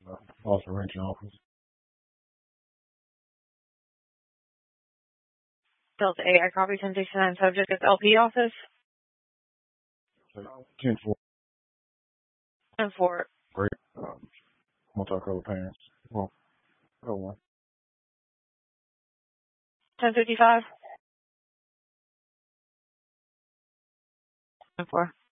Lost a wrenching office. Delta 8, I copy 1069 subject is LP office. 10-4. 10-4. Great. Multicolor pants. Well, go one. 1055. 10-4.